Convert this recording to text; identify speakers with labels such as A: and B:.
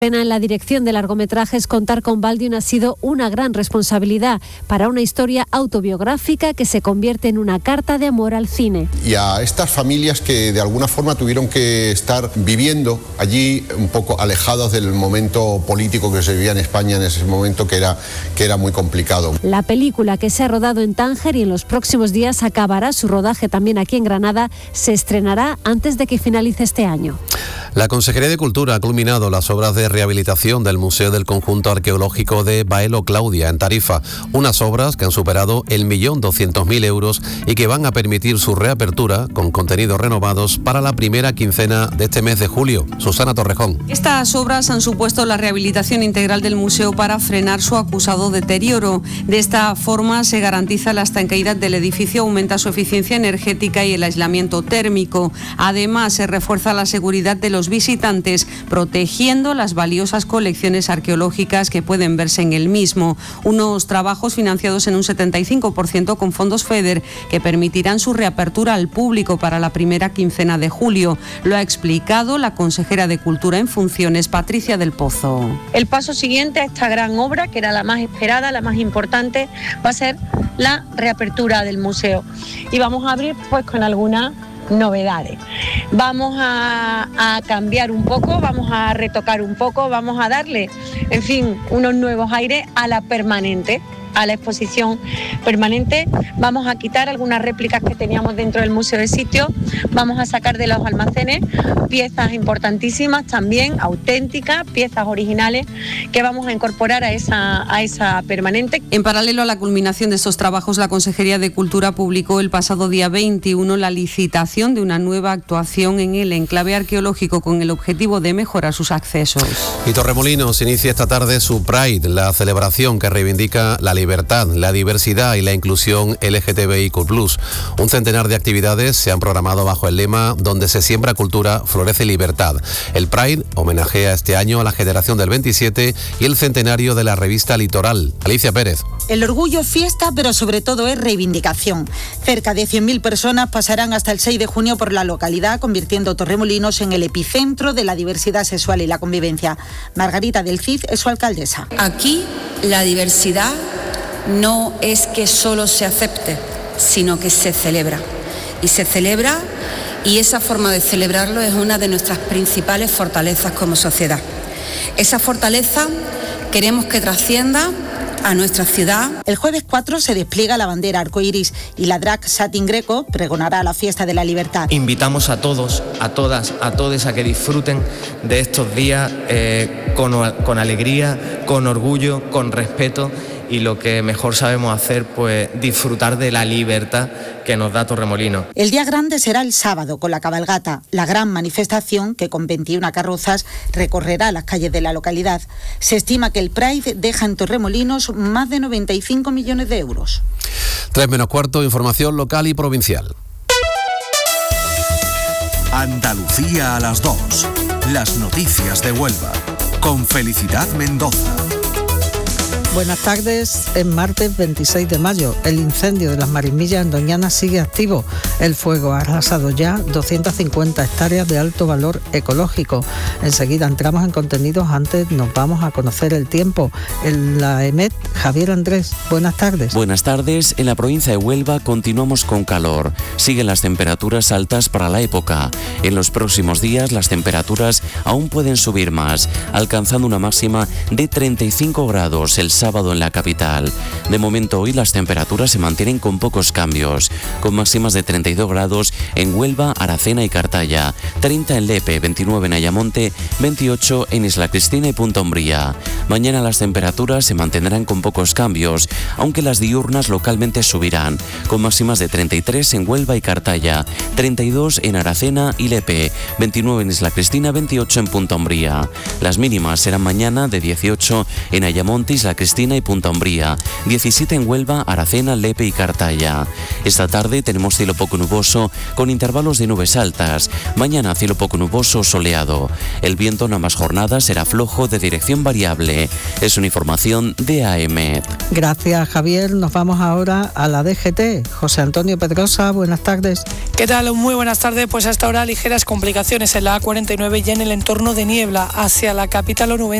A: En la dirección de largometrajes, contar con Baldwin ha sido una gran responsabilidad para una historia autobiográfica que se convierte en una carta de amor al cine.
B: Y a estas familias que de alguna forma tuvieron que estar viviendo allí un poco alejados del momento político que se vivía en España en ese momento, que era muy complicado.
A: La película, que se ha rodado en Tánger y en los próximos días acabará su rodaje también aquí en Granada, se estrenará antes de que finalice este año.
C: La Consejería de Cultura ha culminado las obras de rehabilitación del Museo del Conjunto Arqueológico de Baelo Claudia, en Tarifa. Unas obras que han superado el 1.200.000 euros y que van a permitir su reapertura con contenidos renovados para la primera quincena de este mes de julio. Susana Torrejón.
D: Estas obras han supuesto la rehabilitación integral del museo para frenar su acusado deterioro. De esta forma se garantiza la estanqueidad del edificio, aumenta su eficiencia energética y el aislamiento térmico. Además, se refuerza la seguridad de los visitantes, protegiendo las valiosas colecciones arqueológicas que pueden verse en el mismo. Unos trabajos financiados en un 75% con fondos FEDER que permitirán su reapertura al público para la primera quincena de julio. Lo ha explicado la consejera de Cultura en funciones, Patricia del Pozo.
E: El paso siguiente a esta gran obra, que era la más esperada, la más importante, va a ser la reapertura del museo. Y vamos a abrir pues con algunas novedades. Vamos a cambiar un poco, vamos a retocar un poco, vamos a darle, en fin, unos nuevos aires a la permanente, a la exposición permanente. Vamos a quitar algunas réplicas que teníamos dentro del museo de sitio, vamos a sacar de los almacenes piezas importantísimas también, auténticas, piezas originales que vamos a incorporar a esa permanente.
D: En paralelo a la culminación de estos trabajos, la Consejería de Cultura publicó el pasado día 21 la licitación de una nueva actuación en el enclave arqueológico con el objetivo de mejorar sus accesos.
C: Y Torremolinos inicia esta tarde su Pride, la celebración que reivindica la libertad, la diversidad y la inclusión LGTBIQ+. Un centenar de actividades se han programado bajo el lema "Donde se siembra cultura, florece libertad". El Pride homenajea este año a la generación del 27 y el centenario de la revista Litoral. Alicia Pérez.
F: El orgullo es fiesta, pero sobre todo es reivindicación. Cerca de 100.000 personas pasarán hasta el 6 de junio por la localidad, convirtiendo Torremolinos en el epicentro de la diversidad sexual y la convivencia. Margarita del Cid es su alcaldesa.
G: Aquí la diversidad no es que solo se acepte, sino que se celebra. Y se celebra, y esa forma de celebrarlo es una de nuestras principales fortalezas como sociedad. Esa fortaleza queremos que trascienda a nuestra ciudad.
F: El jueves 4 se despliega la bandera arcoíris y la drag Satin Greco pregonará la fiesta de la libertad.
H: Invitamos a todos, a todas, a todos a que disfruten de estos días con alegría, con orgullo, con respeto, y lo que mejor sabemos hacer, pues disfrutar de la libertad que nos da Torremolinos.
F: El día grande será el sábado con la cabalgata, la gran manifestación que con 21 carrozas recorrerá las calles de la localidad. Se estima que el Pride deja en Torremolinos más de 95 millones de euros.
C: 3:15, información local y provincial.
I: Andalucía a las 2. Las noticias de Huelva. Con Felicidad Mendoza.
J: Buenas tardes, es martes 26 de mayo. El incendio de las Marismillas en Doñana sigue activo. El fuego ha arrasado ya 250 hectáreas de alto valor ecológico. Enseguida entramos en contenidos, antes nos vamos a conocer el tiempo. En la EMET, Javier Andrés, buenas tardes.
K: Buenas tardes, en la provincia de Huelva continuamos con calor. Siguen las temperaturas altas para la época. En los próximos días las temperaturas aún pueden subir más, alcanzando una máxima de 35 grados el sábado en la capital. De momento hoy las temperaturas se mantienen con pocos cambios, con máximas de 32 grados en Huelva, Aracena y Cartaya, 30 en Lepe, 29 en Ayamonte, 28 en Isla Cristina y Punta Umbría. Mañana las temperaturas se mantendrán con pocos cambios, aunque las diurnas localmente subirán, con máximas de 33 en Huelva y Cartaya, 32 en Aracena y Lepe, 29 en Isla Cristina, 28 en Punta Umbría. Las mínimas serán mañana de 18 en Ayamonte, Isla Cristina Cristina y Punta Umbría, 17 en Huelva, Aracena, Lepe y Cartaya. Esta tarde tenemos cielo poco nuboso con intervalos de nubes altas. Mañana cielo poco nuboso, soleado. El viento en ambas jornadas será flojo de dirección variable. Es una información de AEMET.
J: Gracias, Javier. Nos vamos ahora a la DGT. José Antonio Pedrosa, buenas tardes.
L: ¿Qué tal? Muy buenas tardes. Pues hasta ahora ligeras complicaciones en la A49 y en el entorno de Niebla. Hacia la capital onubense